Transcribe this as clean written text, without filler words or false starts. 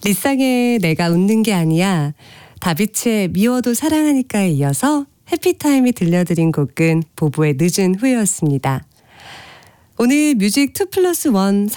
리쌍의 내가 웃는 게 아니야, 다비치의 미워도 사랑하니까에 이어서 해피타임이 들려드린 곡은 보보의 늦은 후회였습니다. 오늘 뮤직 2+1